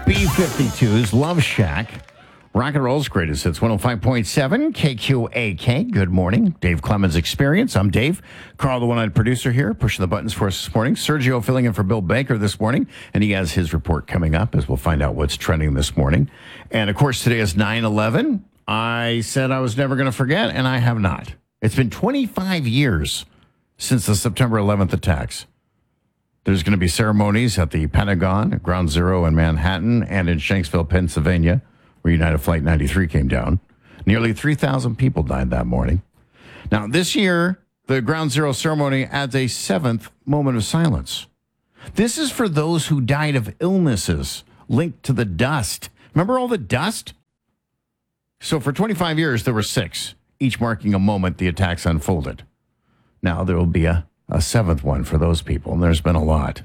B-52's Love Shack. Rock and Roll's greatest hits, 105.7 KQAK. Good morning. Dave Clemens Experience. I'm Dave. Carl, the one-eyed producer here, pushing the buttons for us this morning. Sergio filling in for Bill Baker this morning, and he has his report coming up as we'll find out what's trending this morning. And, of course, today is 9/11. I said I was never going to forget, and I have not. It's been 25 years since the September 11th attacks. There's going to be ceremonies at the Pentagon, at Ground Zero in Manhattan, and in Shanksville, Pennsylvania, where United Flight 93 came down. Nearly 3,000 people died that morning. Now, this year, the Ground Zero ceremony adds a seventh moment of silence. This is for those who died of illnesses linked to the dust. Remember all the dust? So for 25 years, there were 6, each marking a moment the attacks unfolded. Now there will be a seventh one for those people, and there's been a lot.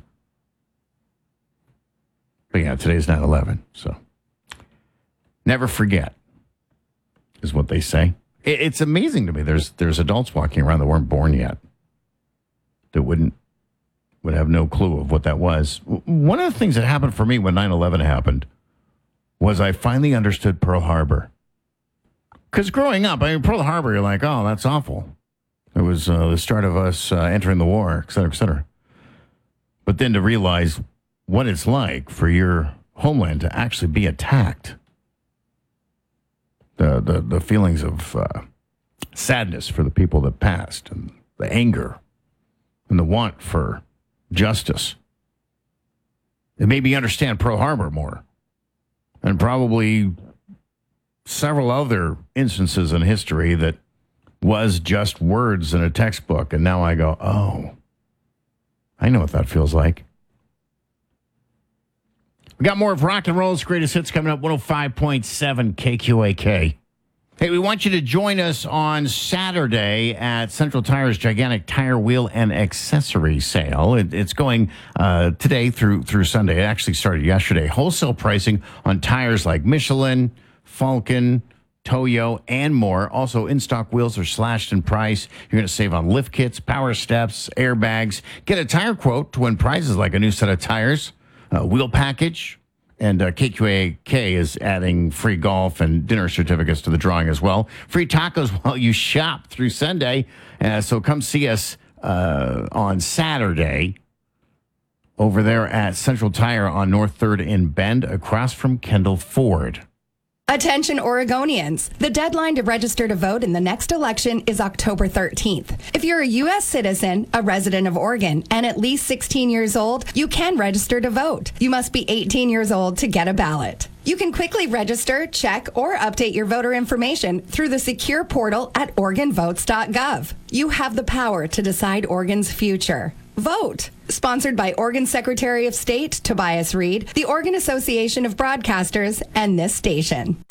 But yeah, today's 9/11, so never forget is what they say. It's amazing to me. There's adults walking around that weren't born yet that would have no clue of what that was. One of the things that happened for me when 9/11 happened was I finally understood Pearl Harbor. Because growing up, Pearl Harbor, you're like, oh, that's awful. It was the start of us entering the war, et cetera, et cetera. But then to realize what it's like for your homeland to actually be attacked. The feelings of sadness for the people that passed, and the anger, and the want for justice. It made me understand Pearl Harbor more, and probably several other instances in history that was just words in a textbook, and now I go, oh, I know what that feels like. We got more of Rock and Roll's greatest hits coming up, 105.7 KQAK. Hey, we want you to join us on Saturday at Central Tire's gigantic tire, wheel, and accessory sale. It's going today through Sunday. It actually started yesterday. Wholesale pricing on tires like Michelin, Falcon, Toyo, and more. Also, in-stock wheels are slashed in price. You're going to save on lift kits, power steps, airbags. Get a tire quote to win prizes like a new set of tires, wheel package, and KQAK is adding free golf and dinner certificates to the drawing as well. Free tacos while you shop through Sunday. So come see us on Saturday over there at Central Tire on North 3rd in Bend, across from Kendall Ford. Attention Oregonians. The deadline to register to vote in the next election is October 13th. If you're a U.S. citizen, a resident of Oregon, and at least 16 years old, you can register to vote. You must be 18 years old to get a ballot. You can quickly register, check, or update your voter information through the secure portal at OregonVotes.gov. You have the power to decide Oregon's future. Vote. Sponsored by Oregon Secretary of State Tobias Read, the Oregon Association of Broadcasters, and this station.